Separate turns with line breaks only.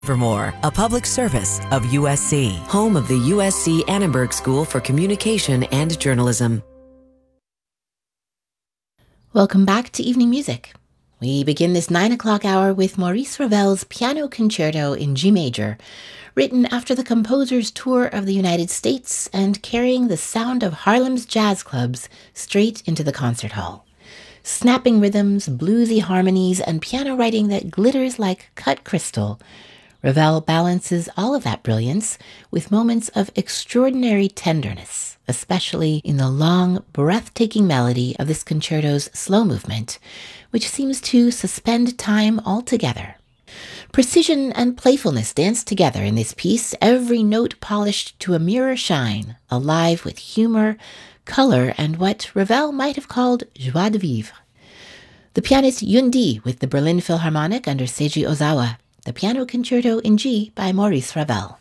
For more, a public service of USC, home of the USC Annenberg School for Communication and Journalism.
Welcome back to Evening Music. We begin this 9 o'clock hour with Maurice Ravel's Piano Concerto in G major, written after the composer's tour of the United States and carrying the sound of Harlem's jazz clubs straight into the concert hall. Snapping rhythms, bluesy harmonies, and piano writing that glitters like cut crystal, Ravel balances all of that brilliance with moments of extraordinary tenderness, especially in the long, breathtaking melody of this concerto's slow movement, which seems to suspend time altogether. Precision and playfulness dance together in this piece, every note polished to a mirror shine, alive with humor, color, and what Ravel might have called joie de vivre. The pianist Yundi with the Berlin Philharmonic under Seiji Ozawa, the Piano Concerto in G by Maurice Ravel.